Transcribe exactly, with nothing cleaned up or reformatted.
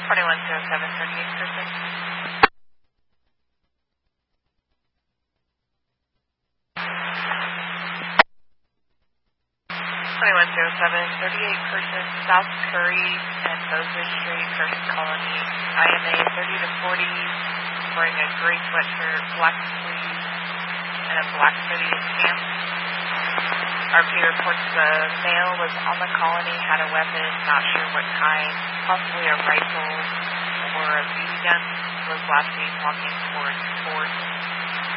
forty-one zero seven, thirty-eight person. forty-one zero seven, thirty-eight person, South Curry and Moses Street, First Colony. I M A thirty to forty, wearing a gray sweatshirt, black sleeves, and a black hoodie and pants. R P reports the male was on the colony, had a weapon, not sure what kind, possibly a rifle or a B B gun, was last seen walking towards Fort